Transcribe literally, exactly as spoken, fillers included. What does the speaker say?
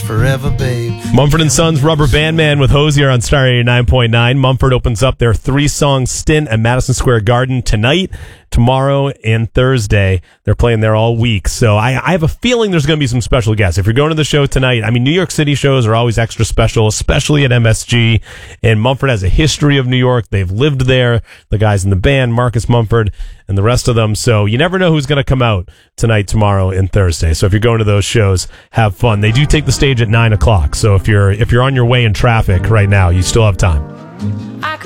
forever, babe. Mumford and Sons, Rubber Band Man with Hosier on Star eighty-nine point nine. Mumford opens up their three-song stint at Madison Square Garden tonight, tomorrow, and Thursday. They're playing there all week. So I, I have a feeling there's going to be some special guests. If you're going to the show tonight, I mean, New York City shows are always extra special, especially at M S G. And Mumford has a history of New York. They've lived there. The guys in the band, Marcus Mumford, and the rest of them. So you never know who's going to come out tonight, tomorrow, and Thursday. So if you're going to those shows, have fun. They do take the stage at nine o'clock. So if you're if you're on your way in traffic right now, you still have time. I